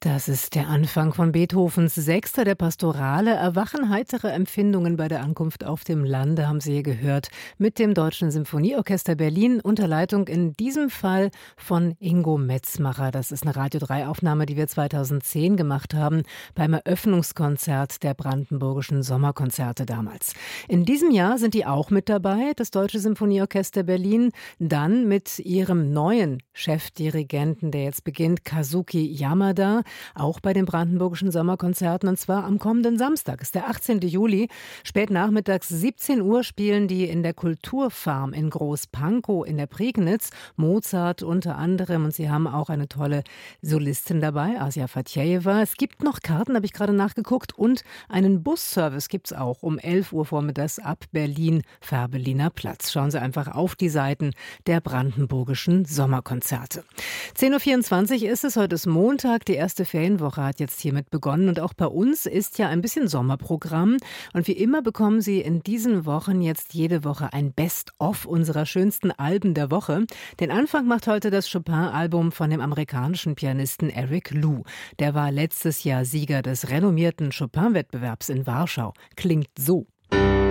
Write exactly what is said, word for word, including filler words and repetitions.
Das ist der Anfang von Beethovens Sechster, der Pastorale. Erwachen heitere Empfindungen bei der Ankunft auf dem Lande, haben Sie hier gehört, mit dem Deutschen Symphonieorchester Berlin unter Leitung in diesem Fall von Ingo Metzmacher. Das ist eine Radio drei Aufnahme, die wir zweitausendzehn gemacht haben, beim Eröffnungskonzert der Brandenburgischen Sommerkonzerte damals. In diesem Jahr sind die auch mit dabei, das Deutsche Symphonieorchester Berlin, dann mit ihrem neuen Chefdirigenten, der jetzt beginnt, Kazuki Yamada, auch bei den Brandenburgischen Sommerkonzerten, und zwar am kommenden Samstag, ist der achtzehnten Juli. Spät nachmittags siebzehn Uhr spielen die in der Kulturfarm in Großpankow in der Prignitz, Mozart unter anderem, und sie haben auch eine tolle Solistin dabei, Asia Fatjejewa. Es gibt noch Karten, habe ich gerade nachgeguckt, und einen Busservice gibt es auch um elf Uhr vormittags ab Berlin-Fährberliner Platz. Schauen Sie einfach auf die Seiten der Brandenburgischen Sommerkonzerte. zehn Uhr vierundzwanzig ist es, heute ist Montag, die erste Ferienwoche hat jetzt hiermit begonnen, und auch bei uns ist ja ein bisschen Sommerprogramm, und wie immer bekommen Sie in diesen Wochen jetzt jede Woche ein Best-of unserer schönsten Alben der Woche. Den Anfang macht heute das Chopin-Album von dem amerikanischen Pianisten Eric Lu. Der war letztes Jahr Sieger des renommierten Chopin-Wettbewerbs in Warschau. Klingt so.